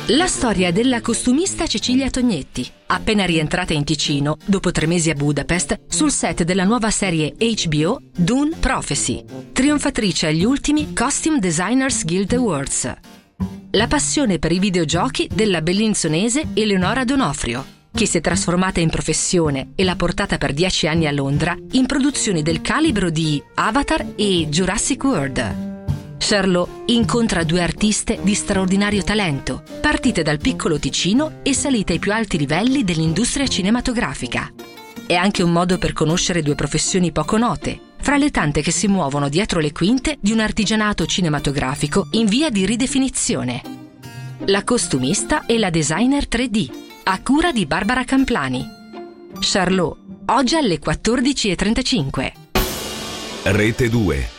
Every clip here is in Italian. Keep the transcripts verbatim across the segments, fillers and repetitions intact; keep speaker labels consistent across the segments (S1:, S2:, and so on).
S1: La storia della costumista Cecilia Tognetti, appena rientrata in Ticino, dopo tre mesi a Budapest, sul set della nuova serie H B O Dune Prophecy, trionfatrice agli ultimi Costume Designers Guild Awards. La passione per i videogiochi della bellinzonese Eleonora D'Onofrio, che si è trasformata in professione e l'ha portata per dieci anni a Londra in produzioni del calibro di Avatar e Jurassic World. Charlot incontra due artiste di straordinario talento, partite dal piccolo Ticino e salite ai più alti livelli dell'industria cinematografica. È anche un modo per conoscere due professioni poco note, fra le tante che si muovono dietro le quinte di un artigianato cinematografico in via di ridefinizione. La costumista e la designer tre D, a cura di Barbara Camplani. Charlot, oggi alle quattordici e trentacinque.
S2: Rete due.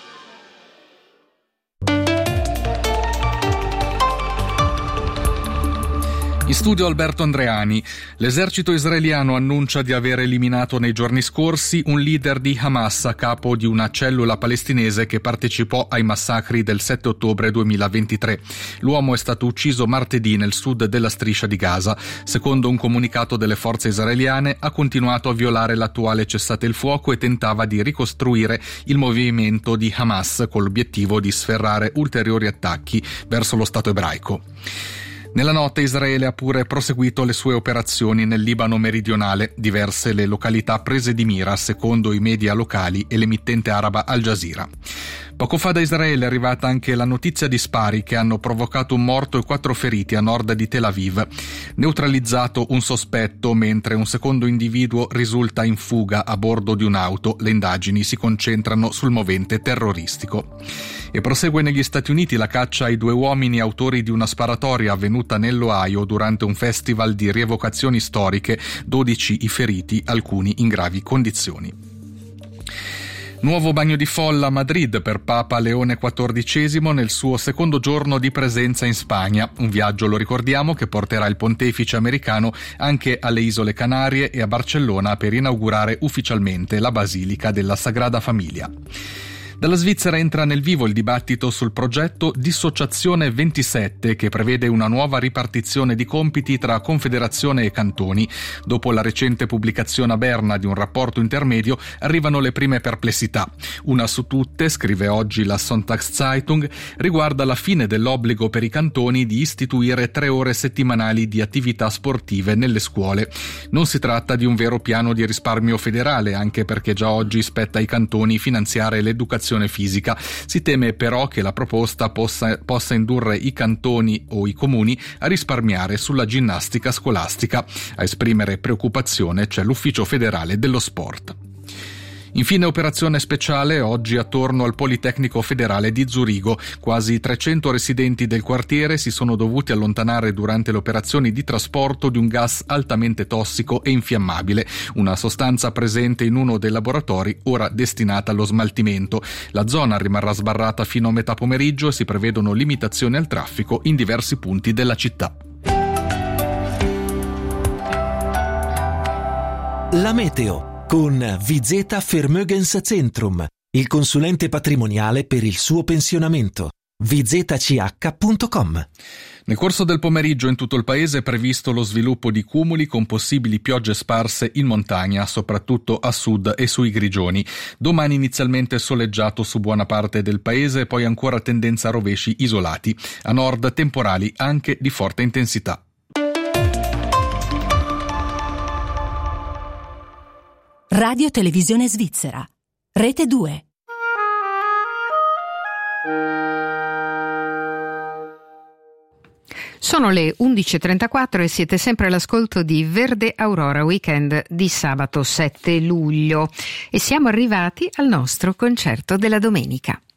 S3: In studio Alberto Andreani. L'esercito israeliano annuncia di aver eliminato nei giorni scorsi un leader di Hamas a capo di una cellula palestinese che partecipò ai massacri del sette ottobre duemilaventitré. L'uomo è stato ucciso martedì nel sud della striscia di Gaza. Secondo un comunicato delle forze israeliane, ha continuato a violare l'attuale cessate il fuoco e tentava di ricostruire il movimento di Hamas con l'obiettivo di sferrare ulteriori attacchi verso lo Stato ebraico. Nella notte Israele ha pure proseguito le sue operazioni nel Libano meridionale, diverse le località prese di mira secondo i media locali e l'emittente araba Al Jazeera. Poco fa da Israele è arrivata anche la notizia di spari che hanno provocato un morto e quattro feriti a nord di Tel Aviv. Neutralizzato un sospetto, mentre un secondo individuo risulta in fuga a bordo di un'auto. Le indagini si concentrano sul movente terroristico. E prosegue negli Stati Uniti la caccia ai due uomini autori di una sparatoria avvenuta nell'Ohio durante un festival di rievocazioni storiche, dodici i feriti, alcuni in gravi condizioni. Nuovo bagno di folla a Madrid per Papa Leone quattordicesimo nel suo secondo giorno di presenza in Spagna. Un viaggio, lo ricordiamo, che porterà il pontefice americano anche alle Isole Canarie e a Barcellona per inaugurare ufficialmente la Basilica della Sagrada Famiglia. Dalla Svizzera entra nel vivo il dibattito sul progetto Dissociazione ventisette, che prevede una nuova ripartizione di compiti tra Confederazione e cantoni. Dopo la recente pubblicazione a Berna di un rapporto intermedio arrivano le prime perplessità. Una su tutte, scrive oggi la Sonntagszeitung, riguarda la fine dell'obbligo per i cantoni di istituire tre ore settimanali di attività sportive nelle scuole. Non si tratta di un vero piano di risparmio federale, anche perché già oggi spetta ai cantoni finanziare l'educazione fisica. Si teme però che la proposta possa, possa indurre i cantoni o i comuni a risparmiare sulla ginnastica scolastica. A esprimere preoccupazione c'è l'Ufficio federale dello sport. Infine operazione speciale oggi attorno al Politecnico Federale di Zurigo. Quasi trecento residenti del quartiere si sono dovuti allontanare durante le operazioni di trasporto di un gas altamente tossico e infiammabile, una sostanza presente in uno dei laboratori ora destinata allo smaltimento. La zona rimarrà sbarrata fino a metà pomeriggio e si prevedono limitazioni al traffico in diversi punti della città.
S4: La meteo con Vizeta Vermögenszentrum, il consulente patrimoniale per il suo pensionamento. vizetac punto com.
S3: Nel corso del pomeriggio in tutto il paese è previsto lo sviluppo di cumuli con possibili piogge sparse in montagna, soprattutto a sud e sui Grigioni. Domani inizialmente soleggiato su buona parte del paese, poi ancora tendenza a rovesci isolati. A nord temporali anche di forte intensità.
S1: Radio Televisione Svizzera. Rete due.
S5: Sono le undici e trentaquattro e siete sempre all'ascolto di Verde Aurora Weekend di sabato sette luglio e siamo arrivati al nostro concerto della domenica.